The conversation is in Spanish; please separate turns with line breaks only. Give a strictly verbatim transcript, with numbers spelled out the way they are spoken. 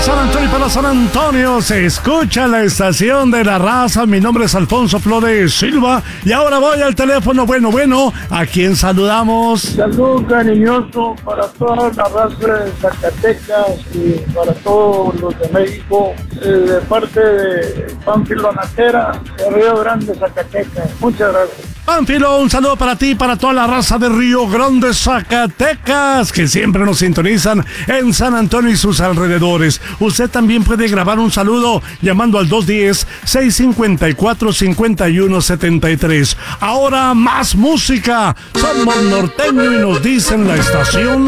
San Antonio y para San Antonio se escucha la estación de la raza. Mi nombre es Alfonso Flores Silva y ahora voy al teléfono. Bueno, bueno, ¿a quién saludamos?
Saludo cariñoso para toda la raza de Zacatecas y para todos los de México, eh, de parte de Pánfilo Natera, de Río Grande, Zacatecas. Muchas gracias.
Pánfilo, un saludo para ti y para toda la raza de Río Grande, Zacatecas, que siempre nos sintonizan en San Antonio y sus alrededores. Usted también puede grabar un saludo llamando al dos uno cero, seis cinco cuatro, cinco uno siete tres. Ahora más música. Somos norteño y nos dicen la estación